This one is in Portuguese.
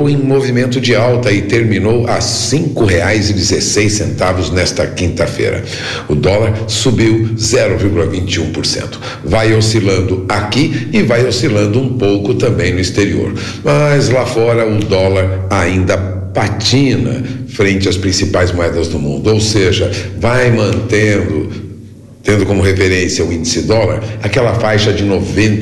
entrou em movimento de alta e terminou a R$ 5,16 nesta quinta-feira. O dólar subiu 0,21%. Vai oscilando aqui e vai oscilando um pouco também no exterior. Mas lá fora o dólar ainda patina frente às principais moedas do mundo, ou seja, vai mantendo, tendo como referência o índice dólar, aquela faixa de 90